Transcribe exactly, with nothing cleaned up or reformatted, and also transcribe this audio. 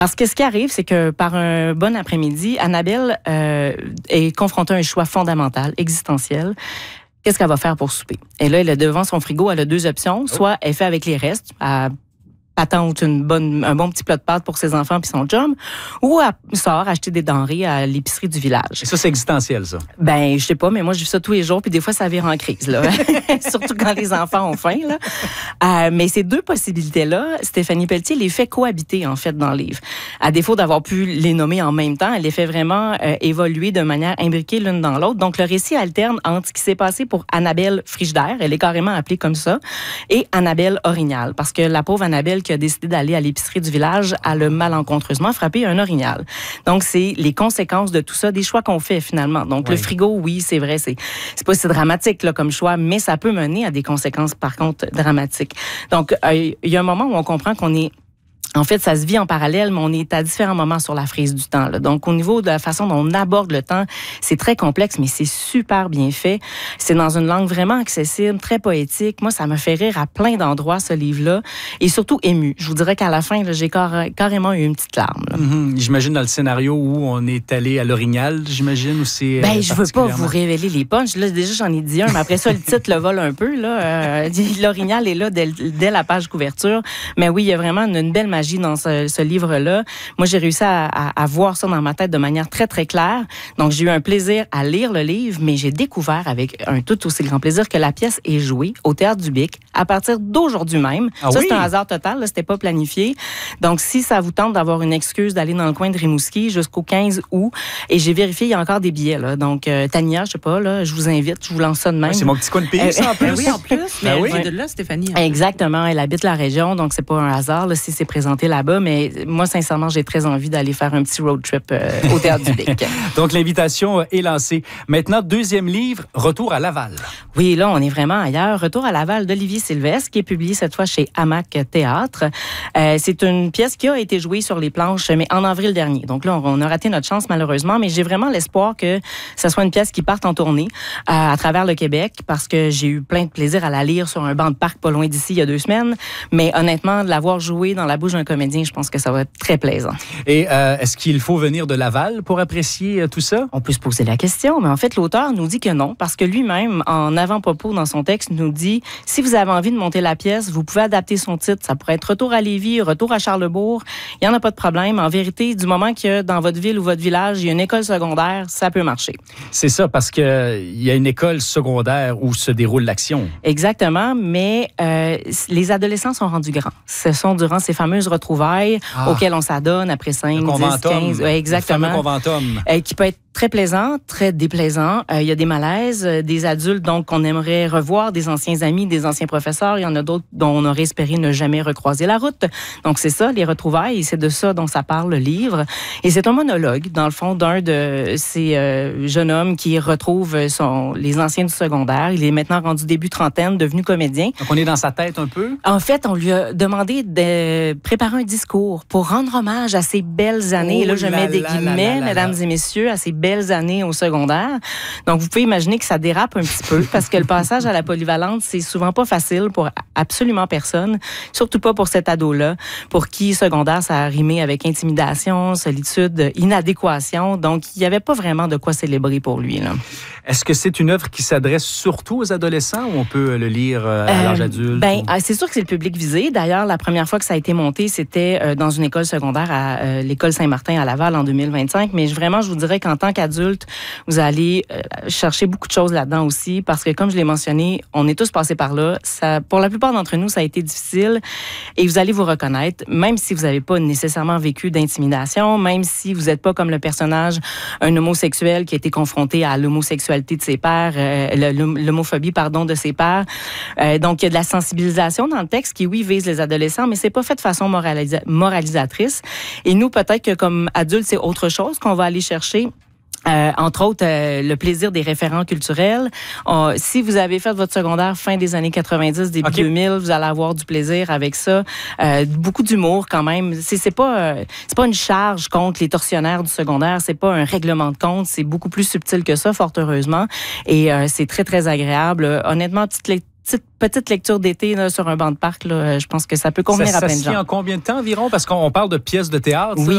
Parce que ce qui arrive, c'est que par un bon après-midi, Annabelle euh, est confrontée à un choix fondamental, existentiel. Qu'est-ce qu'elle va faire pour souper? Et là, elle est devant son frigo, elle a deux options. Soit elle fait avec les restes, elle patente une bonne, un bon petit plat de pâtes pour ses enfants puis son chum, ou elle sort acheter des denrées à l'épicerie du village. Et ça, c'est existentiel, ça? Ben, je sais pas, mais moi, je vis ça tous les jours, puis des fois, ça vire en crise, là. Surtout quand les enfants ont faim, là. Euh, mais ces deux possibilités-là, Stéphanie Pelletier les fait cohabiter, en fait, dans le livre. À défaut d'avoir pu les nommer en même temps, elle les fait vraiment euh, évoluer de manière imbriquée l'une dans l'autre. Donc, le récit alterne entre ce qui s'est passé pour Annabelle Frigidaire, elle est carrément appelée comme ça, et Annabelle Orignal, parce que la pauvre Annabelle qui a décidé d'aller à l'épicerie du village, elle a malencontreusement frappé un orignal. Donc, c'est les conséquences de tout ça, des choix qu'on fait finalement. Donc, oui. Le frigo, oui, c'est vrai, c'est, c'est pas si dramatique là, comme choix, mais ça peut mener à des conséquences, par contre, dramatiques. Donc, il euh, y a un moment où on comprend qu'on est En fait, ça se vit en parallèle, mais on est à différents moments sur la frise du temps, là. Donc, au niveau de la façon dont on aborde le temps, c'est très complexe, mais c'est super bien fait. C'est dans une langue vraiment accessible, très poétique. Moi, ça me fait rire à plein d'endroits, ce livre-là, et surtout ému. Je vous dirais qu'à la fin, là, j'ai car- carrément eu une petite larme. Mm-hmm. J'imagine dans le scénario où on est allé à l'Orignal, j'imagine, où c'est Ben, euh, je veux pas vous révéler les punchs. Là, déjà, j'en ai dit un, mais après ça, le titre le vole un peu, là. Euh, L'Orignal est là dès, dès la page couverture. Mais oui, il y a vraiment une, une belle magie dans ce, ce livre-là. Moi, j'ai réussi à, à, à voir ça dans ma tête de manière très, très claire. Donc, j'ai eu un plaisir à lire le livre, mais j'ai découvert avec un tout aussi grand plaisir que la pièce est jouée au Théâtre du Bic à partir d'aujourd'hui même. Ah ça, oui? c'est un hasard total, là, c'était pas planifié. Donc, si ça vous tente d'avoir une excuse d'aller dans le coin de Rimouski jusqu'au quinze août, et j'ai vérifié, il y a encore des billets, là. Donc, euh, Tania, je sais pas, là, je vous invite, je vous lance ça de même. Ouais, c'est mon petit coin de pays, Euh, ça, en plus. Ben oui, en plus. Mais Ben elle oui. vient de là, Stéphanie. Exactement, elle habite la région, donc c'est pas un hasard là, si c'est présenté là-bas, mais moi, sincèrement, j'ai très envie d'aller faire un petit road trip euh, au Théâtre du Bic. Donc, l'invitation est lancée. Maintenant, deuxième livre, Retour à Laval. Oui, là, on est vraiment ailleurs. Retour à Laval d'Olivier Sylvestre, qui est publié cette fois chez Hamac Théâtre. Euh, c'est une pièce qui a été jouée sur les planches, mais en avril dernier. Donc là, on a raté notre chance, malheureusement, mais j'ai vraiment l'espoir que ce soit une pièce qui parte en tournée euh, à travers le Québec, parce que j'ai eu plein de plaisir à la lire sur un banc de parc pas loin d'ici il y a deux semaines. Mais honnêtement, de l'avoir jouée dans la bouche d'un comédien, je pense que ça va être très plaisant. Et euh, est-ce qu'il faut venir de Laval pour apprécier euh, tout ça? On peut se poser la question, mais en fait, l'auteur nous dit que non, parce que lui-même, en avant-propos dans son texte, nous dit « Si vous avez envie de monter la pièce, vous pouvez adapter son titre. Ça pourrait être Retour à Lévis, Retour à Charlesbourg. Il n'y en a pas de problème. En vérité, du moment que dans votre ville ou votre village, il y a une école secondaire, ça peut marcher. » C'est ça, parce qu'il y a une école secondaire où se déroule l'action. Exactement, mais euh, les adolescents sont rendus grands. Ce sont durant ces fameuses retrouvailles ah. auxquelles on s'adonne après cinq, dix, quinze... Ouais, exactement. Le fameux conventum. Euh, qui peut être très plaisant, très déplaisant. Euh, il y a des malaises, euh, des adultes donc qu'on aimerait revoir, des anciens amis, des anciens professeurs. Il y en a d'autres dont on aurait espéré ne jamais recroiser la route. Donc c'est ça, les retrouvailles, et c'est de ça dont ça parle le livre. Et c'est un monologue, dans le fond, d'un de ces euh, jeunes hommes qui retrouve son, les anciens du secondaire. Il est maintenant rendu début trentaine, devenu comédien. Donc on est dans sa tête un peu? En fait, on lui a demandé de préparer un discours pour rendre hommage à ces belles années. Oh et là, je là mets des là guillemets, là là mesdames là. et messieurs, à ces belles années au secondaire. Donc, vous pouvez imaginer que ça dérape un petit peu parce que le passage à la polyvalente, c'est souvent pas facile pour absolument personne, surtout pas pour cet ado-là, pour qui secondaire, ça a rimé avec intimidation, solitude, inadéquation. Donc, il n'y avait pas vraiment de quoi célébrer pour lui, là. Est-ce que c'est une œuvre qui s'adresse surtout aux adolescents ou on peut le lire à l'âge euh, adulte? Ben, ou... c'est sûr que c'est le public visé. D'ailleurs, la première fois que ça a été monté, c'était euh, dans une école secondaire à euh, l'école Saint-Martin à Laval en deux mille vingt-cinq. Mais vraiment, je vous dirais qu'en tant qu'adulte, vous allez euh, chercher beaucoup de choses là-dedans aussi parce que, comme je l'ai mentionné, on est tous passés par là. Ça, pour la plupart d'entre nous, ça a été difficile et vous allez vous reconnaître, même si vous n'avez pas nécessairement vécu d'intimidation, même si vous n'êtes pas comme le personnage, un homosexuel qui a été confronté à l'homosexualité de ses pairs, euh, l'homophobie, pardon, de ses pairs. Euh, donc, il y a de la sensibilisation dans le texte qui, oui, vise les adolescents, mais c'est pas fait de façon moralisa- moralisatrice. Et nous, peut-être que comme adultes, c'est autre chose qu'on va aller chercher. Euh, entre autres, euh, le plaisir des référents culturels. Euh, si vous avez fait votre secondaire fin des années quatre-vingt-dix, début okay. deux mille, vous allez avoir du plaisir avec ça. Euh, beaucoup d'humour quand même. C'est, c'est pas, euh, c'est pas une charge contre les tortionnaires du secondaire. C'est pas un règlement de compte. C'est beaucoup plus subtil que ça, fort heureusement. Et euh, c'est très, très agréable. Euh, honnêtement, petite lecture. Petite, petite lecture d'été là, sur un banc de parc, là, je pense que ça peut convenir ça, à plein ça de se fait gens. en combien de temps environ? Parce qu'on parle de pièces de théâtre. Oui,